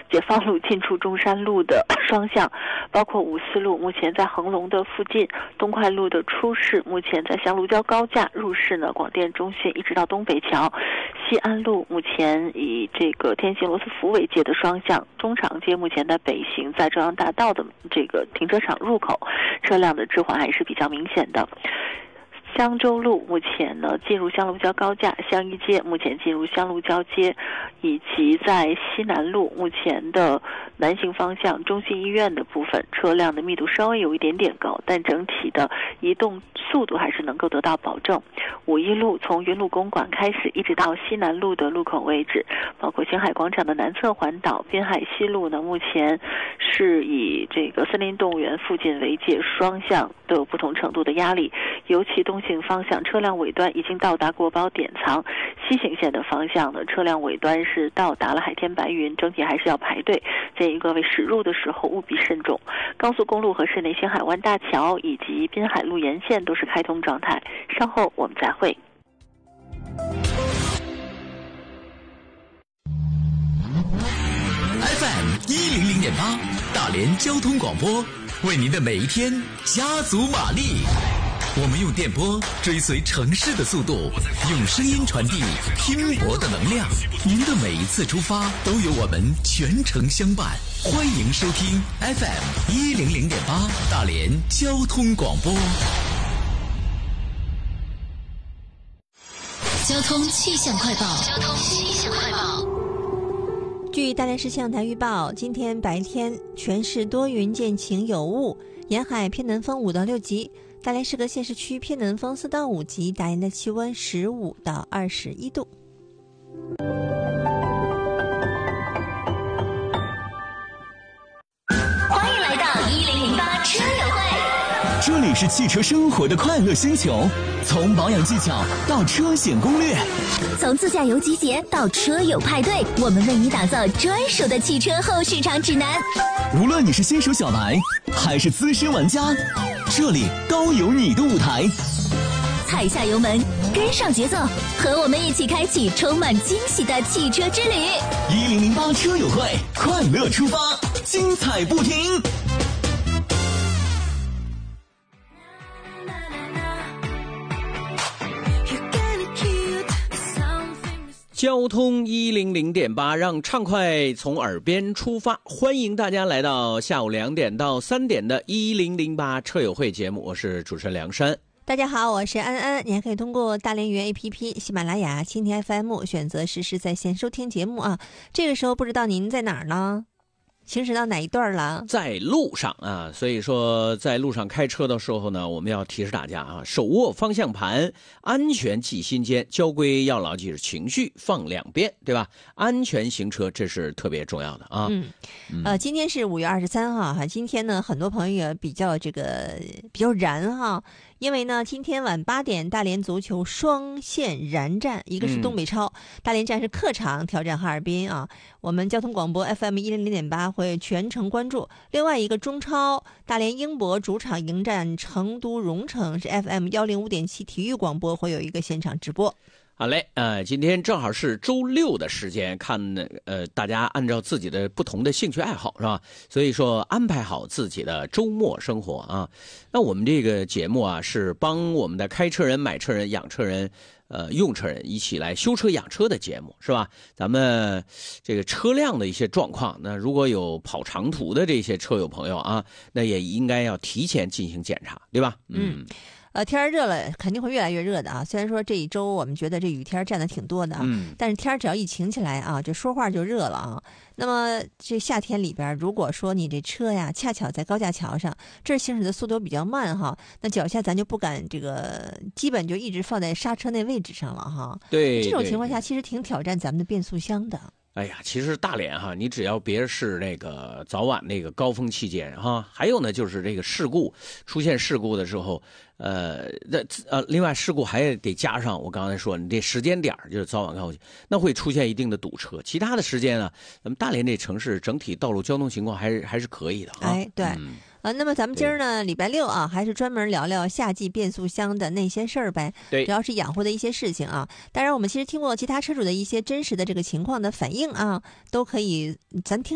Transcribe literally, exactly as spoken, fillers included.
解放路进出中山路的双向，包括五四路目前在恒隆的附近，东快路的出市目前在香炉礁高架，入市呢广电中心一直到东北桥。西安路目前以这个天行罗斯福为界的双向，中长街目前的北行在中央大道的这个停车场入口，车辆的置换还是比较明显的。香洲路目前呢进入香炉礁高架，香一街目前进入香炉礁街，以及在西南路目前的南行方向中心医院的部分，车辆的密度稍微有一点点高，但整体的移动速度还是能够得到保证。五一路从云路公馆开始，一直到西南路的路口位置，包括星海广场的南侧环岛，滨海西路呢目前是以这个森林动物园附近为界，双向都有不同程度的压力，尤其东行方向车辆尾端已经到达过包典藏，西行线的方向呢车辆尾端是到达了海天白云，整体还是要排队，建议各位驶入的时候务必慎重。高速公路和市内星海湾大桥以及滨海路沿线都是开通状态，稍后我们再会。 F M 一零零点八，大连交通广播，为您的每一天加足马力。我们用电波追随城市的速度，用声音传递拼搏的能量。您的每一次出发都有我们全程相伴。欢迎收听 F M 一零零点八大连交通广播。 交通气象快报。交通气象快报。 据大连市气象台预报，今天白天全市多云见晴有雾，沿海偏南风五到六级。大连市各县市区偏南风四到五级，大连的气温十五到二十一度。 欢迎来到一零零八车友会， 这里是汽车生活的快乐星球，从保养技巧到车险攻略， 从自驾游集结到车友派对，我们为你打造专属的汽车后市场指南。 无论你是新手小白还是资深玩家，这里都有你的舞台。 踩下油门，跟上节奏，和我们一起开启充满惊喜的汽车之旅。 一零零八车友会，快乐出发，精彩不停。 交通一零零点八，让畅快从耳边出发。欢迎大家来到下午两点到三点的一零零八车友会节目，我是主持人梁山。 大家好，我是安安。你还可以通过大连云 A P P、喜马拉雅、蜻蜓 F M 选择实时在线收听节目啊。这个时候不知道您在哪儿呢？行驶到哪一段了？ 在路上啊，所以说在路上开车的时候呢，我们要提示大家啊，手握方向盘，安全系心间，交规要牢记，情绪放两边，对吧？安全行车这是特别重要的啊。 嗯，呃，今天是五月二十三号哈，今天呢，很多朋友也比较这个比较燃哈。因为呢，今天晚八点，大连足球双线燃战，一个是东北超，嗯、大连站是客场挑战哈尔滨啊。我们交通广播 F M 一零零点八会全程关注。另外一个中超，大连英博主场迎战成都蓉城，是 F M 幺零五点七体育广播会有一个现场直播。 好嘞，呃，今天正好是周六的时间，看呃，大家按照自己的不同的兴趣爱好是吧？所以说安排好自己的周末生活啊。那我们这个节目啊，是帮我们的开车人、买车人、养车人、呃用车人一起来修车养车的节目是吧？咱们这个车辆的一些状况，那如果有跑长途的这些车友朋友啊，那也应该要提前进行检查，对吧？ 嗯。呃，天热了，肯定会越来越热的啊。虽然说这一周我们觉得这雨天占的挺多的啊，嗯、但是天只要一晴起来啊，这说话就热了啊。那么这夏天里边，如果说你这车呀，恰巧在高架桥上，这儿行驶的速度比较慢哈，那脚下咱就不敢这个，基本就一直放在刹车那位置上了哈。 对， 这种情况下其实挺挑战咱们的变速箱的。 哎呀，其实大连哈，你只要别是那个早晚那个高峰期间哈，还有呢就是这个事故出现事故的时候，呃，那呃，另外事故还得加上我刚才说你这时间点就是早晚高峰期，那会出现一定的堵车。其他的时间呢，咱们大连这城市整体道路交通情况还是还是可以的啊。 哎，对。嗯啊，那么咱们今儿呢，礼拜六啊，还是专门聊聊夏季变速箱的那些事儿呗。 对， 主要是养护的一些事情啊。当然，我们其实听过其他车主的一些真实的这个情况的反应啊，都可以咱听。